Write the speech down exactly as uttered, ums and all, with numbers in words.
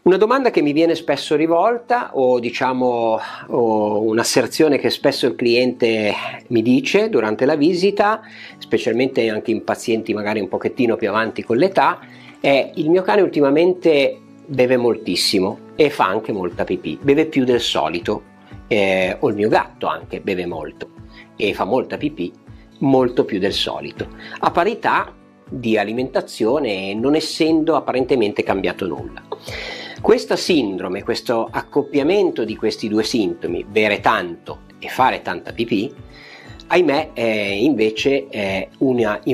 Una domanda che mi viene spesso rivolta, o diciamo o un'asserzione che spesso il cliente mi dice durante la visita, specialmente anche in pazienti magari un pochettino più avanti con l'età, è: il mio cane ultimamente beve moltissimo e fa anche molta pipì, beve più del solito, eh, o il mio gatto anche beve molto e fa molta pipì, molto più del solito, a parità di alimentazione, non essendo apparentemente cambiato nulla. Questa sindrome, questo accoppiamento di questi due sintomi, bere tanto e fare tanta pipì, ahimè, è invece è una